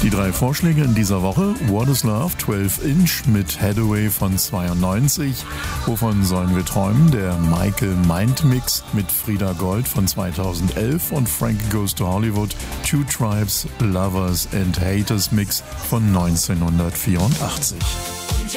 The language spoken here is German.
Die 3 Vorschläge in dieser Woche: What is Love, 12 Inch mit Hathaway von 92. Wovon sollen wir träumen? Der Michael Mind Mix mit Frieda Gold von 2011 und Frankie Goes to Hollywood, Two Tribes, Lovers and Haters Mix von 1984.